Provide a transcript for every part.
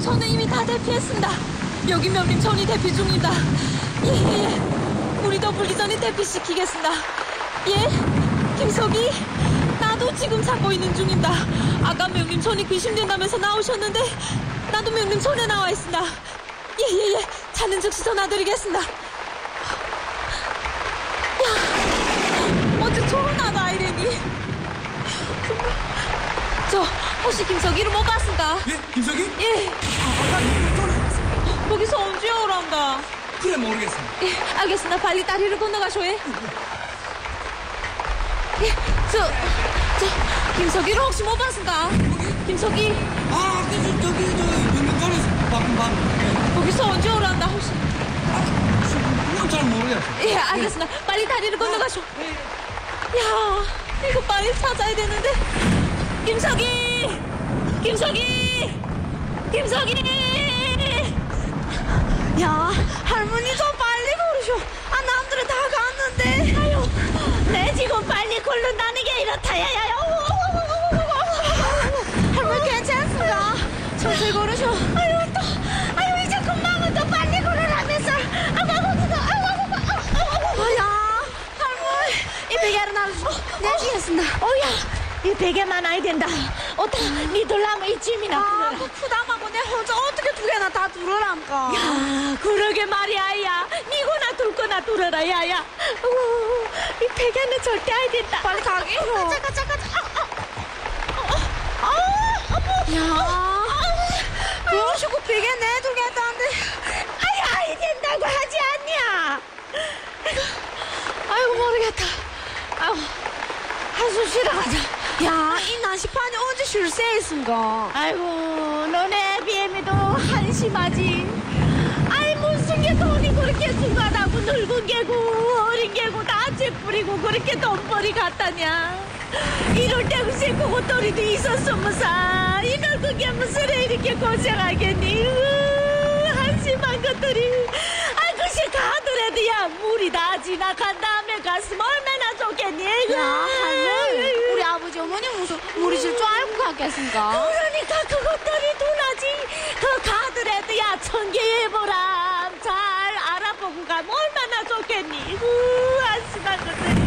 저는 이미 다 대피했습니다. 여기 명님 전이 대피 중입니다. 예. 우리도 불기 전에 대피시키겠습니다. 예? 김석이? 나도 지금 찾고 있는 중입니다. 아까 명님 전이 귀신된다면서 나오셨는데 나도 명님 전에 나와 있습니다. 예. 찾는 즉시 전화드리겠습니다. 야, 어째 초롱나다 이래니. 저 혹시 김석이를 못 봤습니까? 예? 김석이? 예. 아까 누구 전화했어? 거기서 언제 오란다? 그래 모르겠습니다. 예, 알겠습니다. 빨리 다리를 건너가쇼. 예, 저 김석이를 혹시 못 봤습니까? 김석이 아, 저기 누구 전화했어? 방금. 거기서 언제 오란다 혹시? 그건 잘 모르겠어. 예, 알겠습니다. 빨리 다리를 건너가쇼. 야, 이거 빨리 찾아야 되는데. 김석이! 야, 할머니 좀 빨리 걸으쇼. 아, 남들은 다 갔는데. 아유, 내 지금 빨리 걸른다는 게 이렇다. 야야야. 할머니 괜찮습니까? 천천히 걸으쇼. 아유, 이제 금방은 또 빨리 걸으라면서. 야, 할머니. 이 베개를 놔주시고. 네, 주겠습니다. 이 베개만 아야 된다. 어따, 니들라면 이 짐이나. 아, 그 푸담하고 내 혼자 어떻게 두 개나 다 두르란가? 야, 그러게 말이야, 야. 니거나 둘 거나 둘어라, 야야. 이 베개는 절대 안 된다. 빨리 가게. 잠깐. 야, 그러시고 베개 내두겠다는데. 아이 된다고 하지 않냐? 아이고, 모르겠다. 아이고, 한숨 쉬러 가자. 야, 이 나시판이 언제 쉴 새 있은가? 아이고, 너네 비엠이도 한심하지. 아이, 무슨 게 돈이 그렇게 숭하다고 늙은 게고 어린 게고 다 째뿌리고 그렇게 돈벌이 같다냐. 이럴 때 글쎄 그것들이도 있었으면서 이 늙은 게 무슨 애 이렇게 고생하겠니. 한심한 것들이. 아, 글쎄 가더라도 야, 물이 다 지나간 다음에 갔으면 얼마나 좋겠니. 야, 할머니, 우리 아버지 어머니 무슨 물이 질 줄 알고 갔겠습니까? 그러니까 그것들이 도나지. 그 가더라도 야, 천개해보라. 잘 알아보고 가면 얼마나 좋겠니. 한심한 것들이.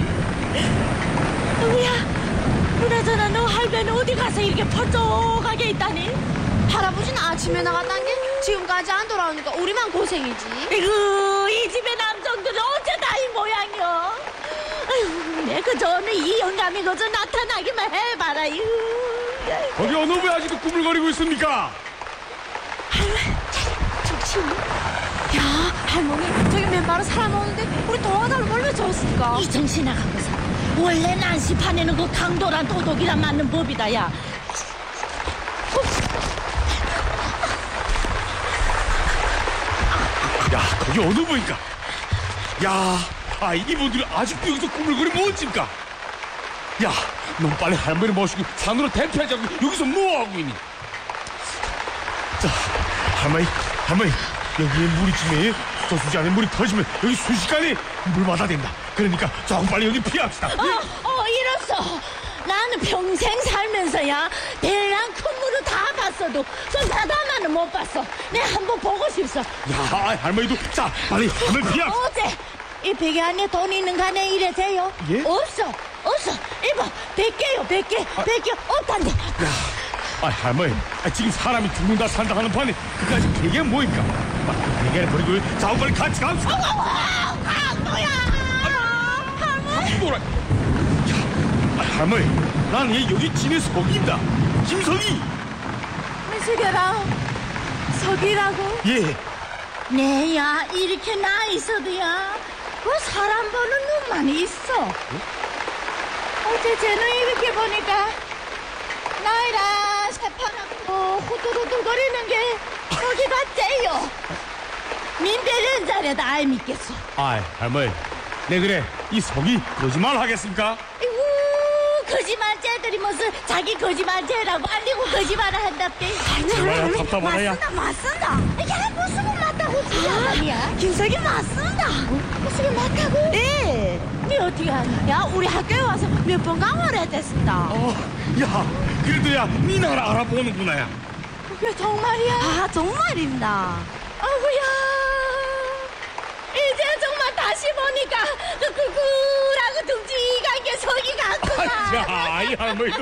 누구야? 그나저나 너 할배는 어디 가서 이렇게 퍼쩍하게 있다니? 할아버지는 아침에 나갔다는 게 지금까지 안 돌아오니까 우리만 고생이지. 아이고, 이 집의 남성들은 어째 다 이 모양이여. 아이고, 내 그 전에 이 영감이 그저 나타나기만 해봐라. 이거. 거기 어느 분 아직도 꾸물거리고 있습니까? 정신. 야, 할머니, 저기 맨발로 사람 오는데 우리 도와달라고 얼마나 줬을까? 이 정신 나간 거사. 원래 난시판에는 그 강도란 도둑이란 맞는 법이다, 야. 야, 거기 어느 분인가? 야, 이분들이 아직도 여기서 꾸물거리 뭐집니까? 야, 넌 빨리 할머니 모시고 산으로 대피하자고 여기서 뭐하고 있니? 자, 할머니, 여기에 물이 지면 저수지 안에 물이 터지면 여기 순식간에 물마다 된다. 그러니까 조금 빨리 여기 피합시다. 이랬어. 나는 평생 살면서야 대량 큰 물을 다 봤어도 저 사다마는 못 봤어. 내가 한번 보고 싶어. 야, 할머니도 자, 빨리 한번 피합시다. 어제 이 베개 안에 돈 있는 간에 이래 돼요? 예? 없어. 이봐, 100개요, 100개 없단데. 야, 할머니, 지금 사람이 죽는다 산다 하는 판에 그까지 베개가 뭐입니까? 베개를 버리고 자고 빨리 같이 갑시다. 강도야! 뭐라? 야, 할머니, 나는 얘 여기 지네 석이다. 김석이. 미숙여라, 석이라고? 예. 네야, 이렇게 나 있어도야 그 사람 보는 눈만 있어. 어제 쟤는 이렇게 보니까 나이라 새파랗고 후두두두거리는 게 저기가 째요. 민배는 자래다 알 믿겠어. 할머니, 네 그래 이 석이 거짓말 하겠습니까? 이고 거짓말쟁이들이 무슨 자기 거짓말쟁이라고 알리고 거짓말을 한답대. 정말 답답하다야. 맞습니다. 야, 무슨 거 맞다고 지금 아니야? 김석이 맞습니다. 무슨 거 맞다고? 네. 네 어떻게 하냐? 야, 우리 학교에 와서 몇 번 강화를 했댔습니다. 야, 그래도 야, 니 나라 알아보는구나 야. 왜 정말이야? 아, 정말입니다. 아구야 이제 정말 다시 보니까 그 구구라고 듬직한 게 석이 같구나. 야, 이 할머니도.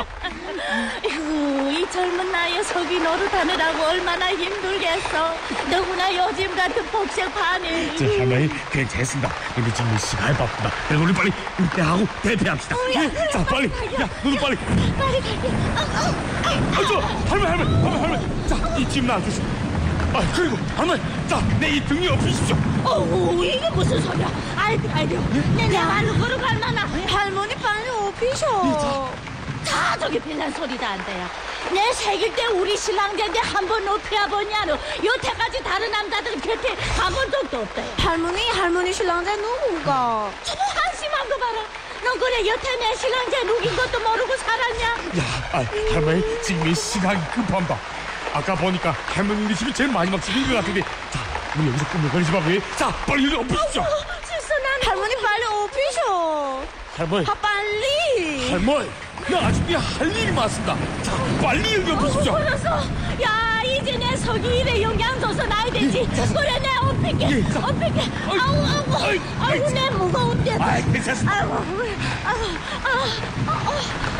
이구, 이 젊은 나이에 석이 노릇하느라고 얼마나 힘들겠어. 너구나 요즘 같은 복잡하네. 저 할머니, 그냥 됐습니다. 근데 지금 시간이 바쁘다. 그래서 우리 빨리 은퇴하고 대퇴합시다. 예, 자, 빨리. 야, 너도 빨리. 빨리 갈게. 저, 할머니. 자, 이 집 놔주시오. 아, 그리고 할머니, 자, 내 이 등에 엎으십시오. 어우, 이게 무슨 소리야. 아이고. 내 말로 걸어갈 만한. 할머니 빨리 오피셔. 다 저기 빌란 소리도 안 돼요. 내 새길 때 우리 신랑제인데 한 번 높이야 보냐노. 여태까지 다른 남자들 곁에 가본 적도 없대요. 할머니 신랑자 누군가? 저거 한심한 거 봐라. 넌 그래 여태 내 신랑제 누긴 것도 모르고 살았냐? 야, 할머니, 지금 이 시간이 급합니다. 아까 보니까 할머니 집이 제일 마지막 집인 것 같은데. 자, 우리 여기서 꾸물거리지 말고. 자, 빨리 여기 엎으십시오. 실수난 할머니 빨리 오피셔. 할머니, 빨리. 할머니, 나 아직도 할 일이 많습니다. 자, 빨리 여기 엎으십시오. 걸렸어. 야, 이제 내 석이 일에 영향 줘서 나야 되지. 그래, 내 엎을게. 예, 자. 아이고, 내 무거운데. 아이, 괜찮습니다. 아이고.